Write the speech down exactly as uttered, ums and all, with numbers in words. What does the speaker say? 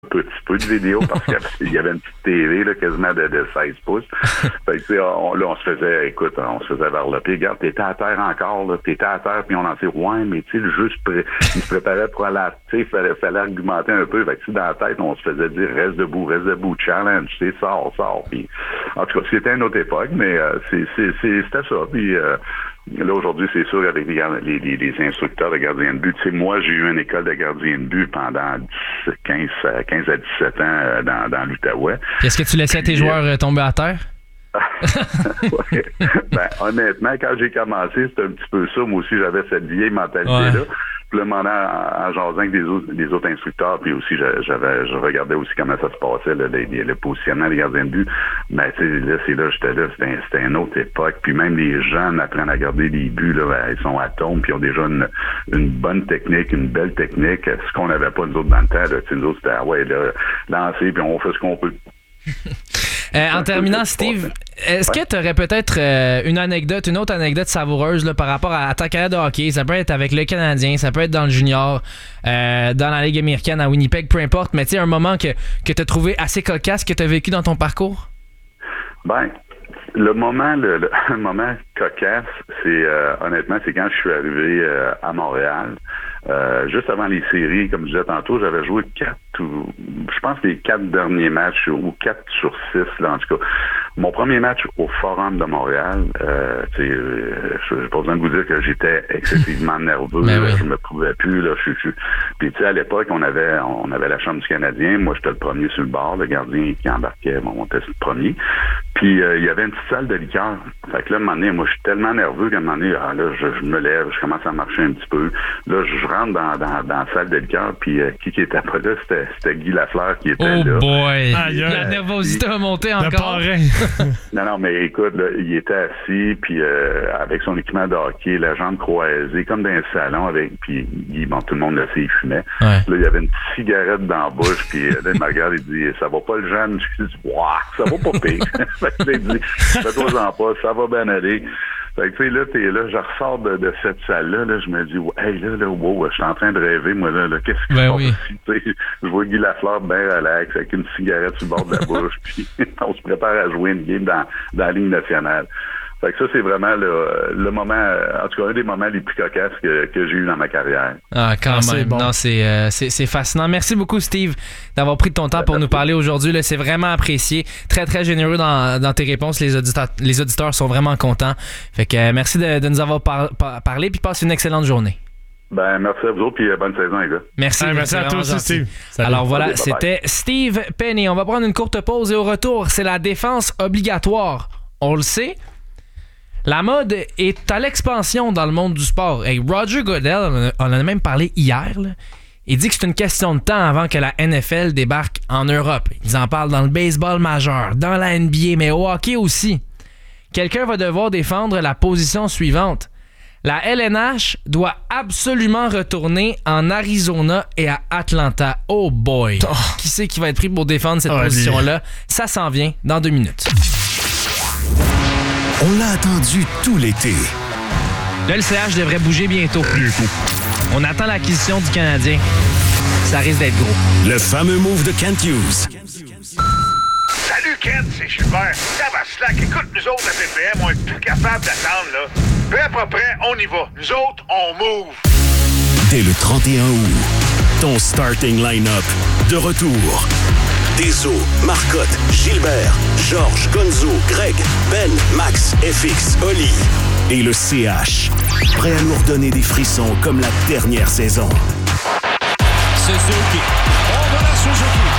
petit peu de vidéo parce qu'il y avait une petite T V là, quasiment de, de seize pouces. Fait que, tu sais, on, là, on se faisait, écoute, on se faisait varloper. Regarde, t'étais à terre encore, là, t'étais à terre, puis on en sait, ouais, mais tu sais, le jeu, pré- il se préparait pour aller, tu sais, fallait, fallait argumenter un peu. Fait que, dans la tête, on se faisait dire, reste debout, reste debout, challenge, tu sais, sors, sors. Puis, en tout cas, c'était une autre époque, mais euh, c'est, c'est, c'est, c'était ça. Puis, euh, là, aujourd'hui, c'est sûr, avec les, les, les, les instructeurs de gardiens de but, tu sais, moi, j'ai eu une école de gardien de but pendant quinze à dix-sept ans euh, dans, dans l'Outaouais. Est-ce que tu laissais tes joueurs euh, tomber à terre? Ouais. Ben, honnêtement, quand j'ai commencé, c'était un petit peu ça. Moi aussi, j'avais cette vieille mentalité-là. Ouais. Puis là, en, en jasant avec des autres, des autres instructeurs, puis aussi, j'avais, je regardais aussi comment ça se passait, là, le, le positionnement des gardiens de but. Ben, tu sais, là, c'est là, j'étais là, c'était, c'était une autre époque. Puis même les jeunes apprennent à garder les buts, là, ben, ils sont atomes, puis ils ont déjà une, une bonne technique, une belle technique. Ce qu'on n'avait pas, nous autres, dans le temps, là, tu sais, nous autres, c'était, ah ouais, là, lancer, puis on fait ce qu'on peut. Euh, en terminant, Steve, est-ce que tu aurais peut-être euh, une anecdote, une autre anecdote savoureuse là, par rapport à, à ta carrière de hockey? Ça peut être avec le Canadien, ça peut être dans le junior, euh, dans la Ligue américaine, à Winnipeg, peu importe, mais tu sais, un moment que, que tu as trouvé assez cocasse, que tu as vécu dans ton parcours? Ben, le moment, le, le, le moment cocasse, c'est euh, honnêtement, c'est quand je suis arrivé euh, à Montréal. Euh, juste avant les séries, comme je disais tantôt, j'avais joué quatre ou je pense les quatre derniers matchs ou quatre sur six, là, en tout cas. Mon premier match au Forum de Montréal, euh, tu sais, je n'ai pas besoin de vous dire que j'étais excessivement nerveux, là, oui. Je me trouvais plus, là, je suis. Puis tu sais, à l'époque, on avait on avait la Chambre du Canadien, moi j'étais le premier sur le bord, le gardien qui embarquait, bon, on était le premier. Puis euh, il y avait une petite salle de liqueur. Fait que là, à un moment donné, moi je suis tellement nerveux qu'à un moment donné, ah, là, je, je me lève, je commence à marcher un petit peu. Là, je rentre dans, dans, dans la salle de liqueur, puis euh, qui qui était pas là, c'était, c'était Guy Lafleur qui était oh là. Oh boy! Aïe, la nervosité a monté encore. non, non, mais écoute, là, il était assis, puis euh, avec son équipement de hockey, la jambe croisée, comme dans un salon, avec, puis Guy, bon, tout le monde le sait, il fumait. Ouais. Là, il y avait une petite cigarette dans la bouche, puis là, il me regarde, il dit, ça va pas le jeune? Je dis, waouh, ça va pas pire. Fait que là, il dit, fais-toi-en pas, ça va bien aller. Fait que, tu sais, là, t'es là, je ressors de, de cette salle-là, là, je me dis, hey, là, là, wow, je suis en train de rêver, moi, là, là qu'est-ce qui ben se passe oui. ici? Tu sais, je vois Guy Lafleur bien relax, avec une cigarette sur le bord de la bouche, puis on se prépare à jouer une game dans, dans la Ligue nationale. Fait que ça, c'est vraiment le, le moment, en tout cas, un des moments les plus cocasses que, que j'ai eu dans ma carrière. Ah, quand ah, même. Bon. Non, c'est, euh, c'est, c'est fascinant. Merci beaucoup, Steve, d'avoir pris de ton temps pour nous parler aujourd'hui. Là, c'est vraiment apprécié. Très, très généreux dans, dans tes réponses. Les auditeurs, les auditeurs sont vraiment contents. Fait que euh, merci de, de nous avoir par, par, parlé, puis passe une excellente journée. Ben, merci à vous autres, puis euh, bonne saison, les gars. Merci. Ah, merci à toi aussi, Steve. Salut. Alors voilà, okay, c'était Steve Penny. On va prendre une courte pause et au retour, c'est la défense obligatoire. On le sait. La mode est à l'expansion dans le monde du sport. Hey, Roger Goodell, on en a même parlé hier, là. Il dit que c'est une question de temps avant que la N F L débarque en Europe. Ils en parlent dans le baseball majeur, dans la N B A, mais au hockey aussi. Quelqu'un va devoir défendre la position suivante. La L N H doit absolument retourner en Arizona et à Atlanta. Oh boy! Oh. Qui c'est qui va être pris pour défendre cette oh, position-là? Ça s'en vient dans deux minutes. On l'a attendu tout l'été. Là, le C H devrait bouger bientôt. bientôt. On attend l'acquisition du Canadien. Ça risque d'être gros. Le fameux move de Kent Hughes. Salut Kent, c'est Gilbert. Ça va slack. Écoute, nous autres, à P P M, on est plus capable d'attendre, là. Peu à peu près, on y va. Nous autres, on move. Dès le trente et un août, ton starting line-up de retour. Deso, Marcotte, Gilbert, Georges, Gonzo, Greg, Ben, Max, F X, Oli et le C H. Prêt à nous redonner des frissons comme la dernière saison. Suzuki. On va la Suzuki.